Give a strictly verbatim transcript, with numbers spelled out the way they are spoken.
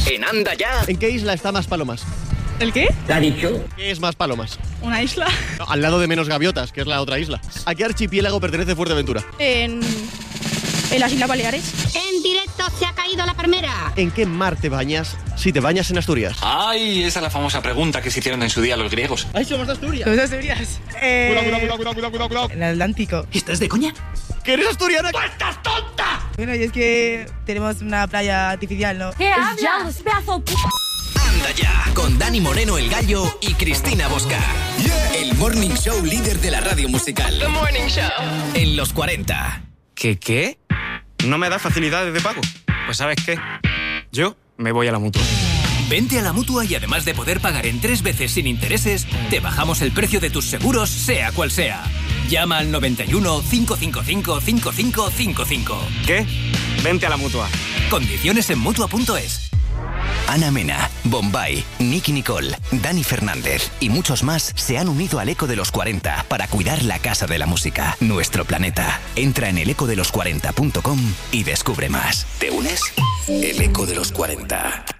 En Anda Ya. ¿En qué isla está Más Palomas? ¿El qué? ¿Te ha dicho? ¿Qué es Más Palomas? ¿Una isla? No, al lado de Menos Gaviotas, que es la otra isla. ¿A qué archipiélago pertenece Fuerteventura? En... en las Islas Baleares. En directo se ha caído la palmera. ¿En qué mar te bañas si te bañas en Asturias? Ay, esa es la famosa pregunta que se hicieron en su día los griegos. ¡Ay, somos de Asturias! ¿Somos de Asturias? Eh... Cuidado, cuidado, cuidado, cuidado, cuidado, cuidado. En el Atlántico. ¿Estás de coña? ¿Que eres asturiana? ¡Tú estás tonta! Bueno, y es que tenemos una playa artificial, ¿no? ¿Qué hablas, pedazo p... Anda Ya, con Dani Moreno el Gallo y Cristina Bosca. Yeah. El morning show líder de la radio musical. The Morning Show. En los cuarenta. ¿Qué qué? ¿No me da facilidades de pago? Pues ¿sabes qué? Yo me voy a la Mutua. Vente a la Mutua y además de poder pagar en tres veces sin intereses, te bajamos el precio de tus seguros, sea cual sea. Llama al noventa y uno, cinco cinco cinco, cinco cinco cinco cinco. ¿Qué? Vente a la Mutua. Condiciones en Mutua punto es. Ana Mena, Bombay, Nicky Nicole, Dani Fernández y muchos más se han unido al Eco de los cuarenta para cuidar la casa de la música, nuestro planeta. Entra en el eco de los cuarenta punto com y descubre más. ¿Te unes? El Eco de los cuarenta.